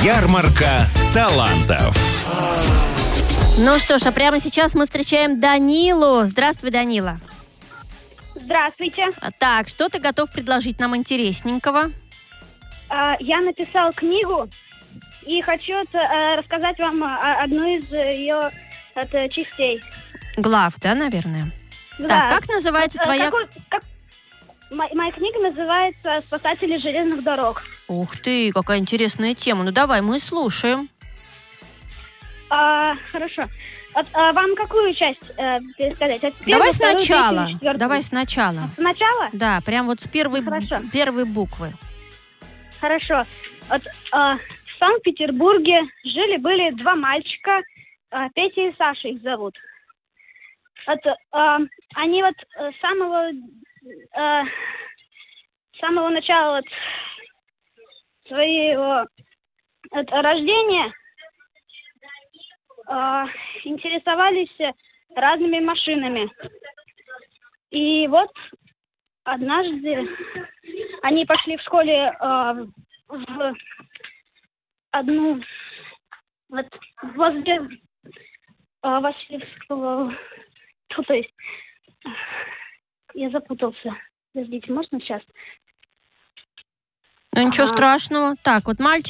Ярмарка талантов. Ну что ж, а прямо сейчас мы встречаем Данилу. Здравствуй, Данила. Здравствуйте. Так, что ты готов предложить нам интересненького? Я написал книгу и хочу рассказать вам одну из ее частей. Глав, да, наверное? Да. Так, как называется твоя... Моя книга называется «Спасатели железных дорог». Ух ты, какая интересная тема. Ну давай, мы слушаем. Хорошо. Вам какую часть пересказать? Давай сначала. Давай сначала. Сначала? Да, прям вот с первой буквы. Хорошо. В Санкт-Петербурге жили-были два мальчика, Петя и Саша их зовут. Они с самого начала своего рождения интересовались разными машинами. И вот однажды они пошли в школе в одну возле Васильевского. То есть я запутался. Подождите, можно сейчас? Ну ничего страшного. Так, вот мальчик